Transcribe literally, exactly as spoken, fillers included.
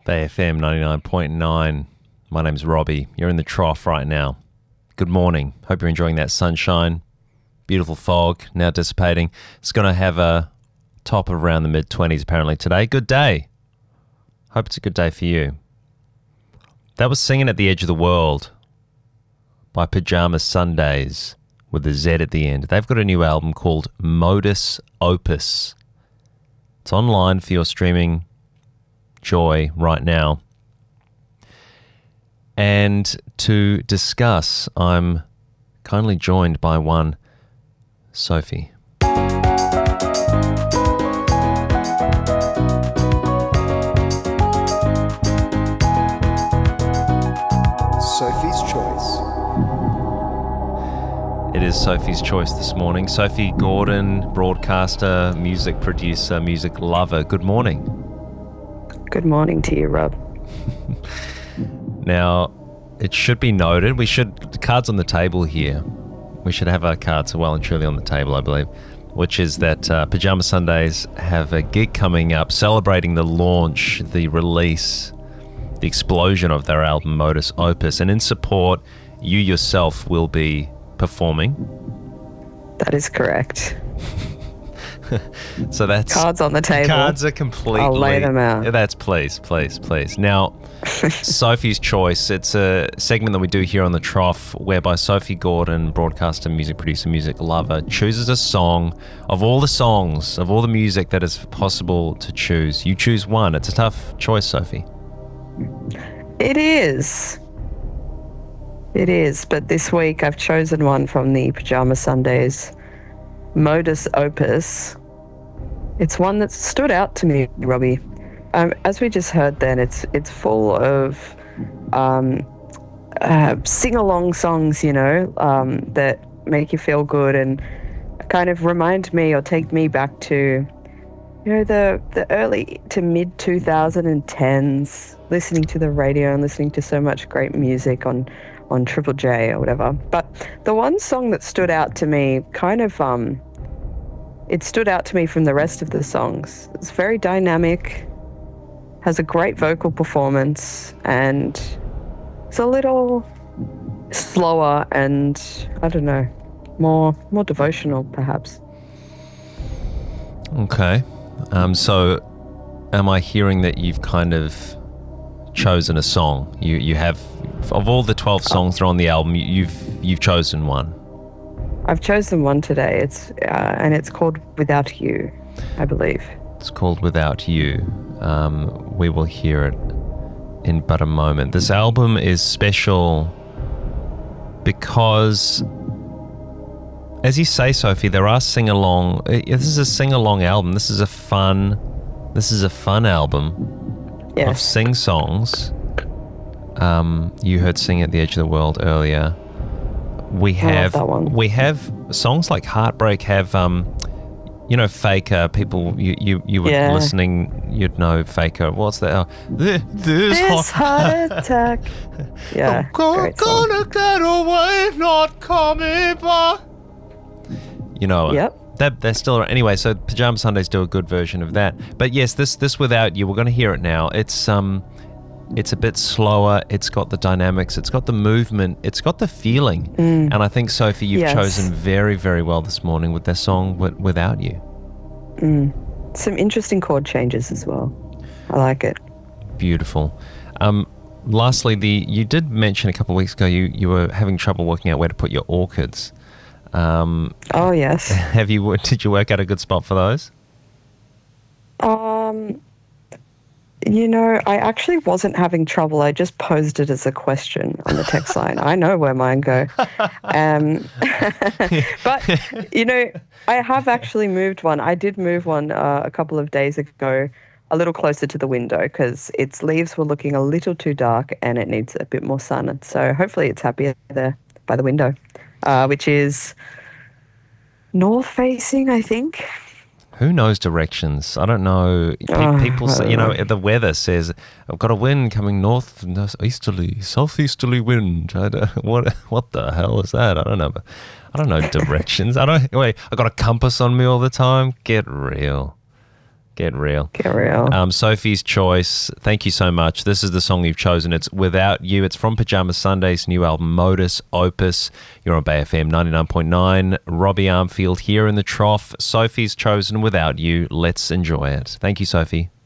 Bay F M ninety-nine point nine. My name's Robbie. You're in the trough right now. Good morning. Hope you're enjoying that sunshine. Beautiful fog now dissipating. It's going to have a top of around the mid twenties apparently today. Good day. Hope it's a good day for you. That was Singing at the Edge of the World by Pajama Sundays with a Z at the end. They've got a new album called Modus Opus. It's online for your streaming joy right now. And to discuss, I'm kindly joined by one Sophie. Sophie's Choice. It is Sophie's Choice this morning. Sophie Gordon, broadcaster, music producer, music lover. Good morning. Good morning to you, Rob. Now, it should be noted, we should, cards on the table here, we should have our cards well and truly on the table, I believe, which is that uh, Pajama Sundays have a gig coming up celebrating the launch, the release, the explosion of their album Modus Opus, and in support, you yourself will be performing. That is correct. So that's cards on the table. Cards are completely. I'll lay them out. That's please, please, please. Now, Sophie's Choice. It's a segment that we do here on the Trough, whereby Sophie Gordon, broadcaster, music producer, music lover, chooses a song of all the songs of all the music that is possible to choose. You choose one. It's a tough choice, Sophie. It is. It is. But this week I've chosen one from the Pajama Sundays Modus Opus. It's one that stood out to me, Robbie. Um, as we just heard then, it's it's full of um, uh, sing-along songs, you know, um, that make you feel good and kind of remind me or take me back to, you know, the, the early to mid twenty tens, listening to the radio and listening to so much great music on on Triple J or whatever. But the one song that stood out to me kind of, um, it stood out to me from the rest of the songs. It's very dynamic, has a great vocal performance, and it's a little slower and, I don't know, more more devotional perhaps. Okay. Um, so am I hearing that you've kind of chosen a song? You you have, of all the twelve songs that are on the album, you've you've chosen one. I've chosen one today. It's uh, and it's called Without You, I believe. It's called Without You. Um, we will hear it in but a moment. This album is special because, as you say, Sophie, there are sing-along. This is a sing-along album. This is a fun. This is a fun album. Yes. Of sing songs. Um, you heard "Sing at the Edge of the World" earlier. We have that one. we have songs like "Heartbreak" have um, you know, Faker. People, you you you were Yeah. listening, you'd know Faker. What's that? Oh, this, this, This heart attack. Yeah. I'm go- great song. gonna get away, not coming back. You know. Yep. That, they're still anyway. So Pajama Sundays do a good version of that. But yes, this this Without You, we're going to hear it now. It's um, it's a bit slower. It's got the dynamics. It's got the movement. It's got the feeling. Mm. And I think, Sophie, you've Yes. chosen very very well this morning with their song Wi- Without You. Mm. Some interesting chord changes as well. I like it. Beautiful. Um, lastly, the you did mention a couple of weeks ago you you were having trouble working out where to put your orchids. Um, Oh yes. have you? Did you work out a good spot for those? Um, you know, I actually wasn't having trouble. I just posed it as a question on the text line. I know where mine go. Um, but, you know, I have actually moved one. I did move one uh, a couple of days ago a little closer to the window because its leaves were looking a little too dark and it needs a bit more sun. And so hopefully it's happier there by the window, uh, which is north facing, I think. Who knows directions? I don't know. Pe- Oh, People I say, don't you know, know. the weather says, I've got a wind coming north, easterly, southeasterly wind. I don't, what what the hell is that? I don't know. But I don't know directions. I don't, wait, I got a compass on me all the time. Get real. Get real. Get real. Um, Sophie's Choice, thank you so much. This is the song you've chosen. It's Without You. It's from Pajama Sunday's new album, Modus Opus. You're on Bay F M ninety-nine point nine. Robbie Armfield here in the Trough. Sophie's chosen Without You. Let's enjoy it. Thank you, Sophie.